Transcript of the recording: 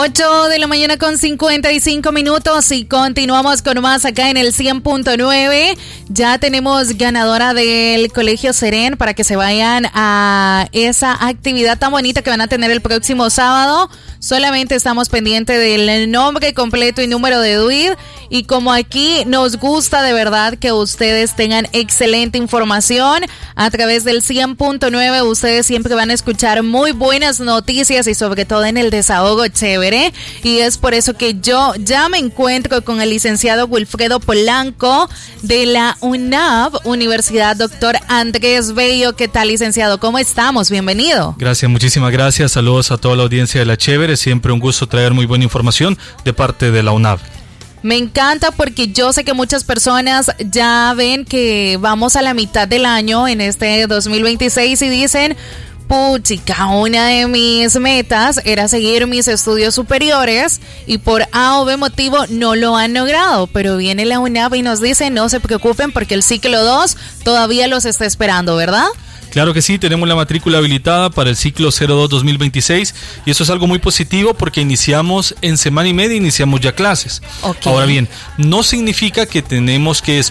8 de la mañana con 55 minutos y continuamos con más acá en el 100.9. Ya tenemos ganadora del Colegio Seren para que se vayan a esa actividad tan bonita que van a tener el próximo sábado. Solamente estamos pendientes del nombre completo y número de DUID. Y como aquí nos gusta de verdad que ustedes tengan excelente información a través del 100.9, ustedes siempre van a escuchar muy buenas noticias y sobre todo en el desahogo chévere. Y es por eso que yo ya me encuentro con el licenciado Wilfredo Polanco de la UNAV, Universidad Dr. Andrés Bello. ¿Qué tal, licenciado? ¿Cómo estamos? Bienvenido. Gracias, muchísimas gracias. Saludos a toda la audiencia de La Chévere. Siempre un gusto traer muy buena información de parte de la UNAV. Me encanta porque yo sé que muchas personas ya ven que vamos a la mitad del año en este 2026 y dicen, puchica, una de mis metas era seguir mis estudios superiores y por A o B motivo no lo han logrado, pero viene la UNAV y nos dice no se preocupen porque el ciclo 2 todavía los está esperando, ¿verdad? Claro que sí, tenemos la matrícula habilitada para el ciclo 02-2026 y eso es algo muy positivo porque iniciamos en semana y media, iniciamos ya clases. Okay. Ahora bien, no significa que tenemos que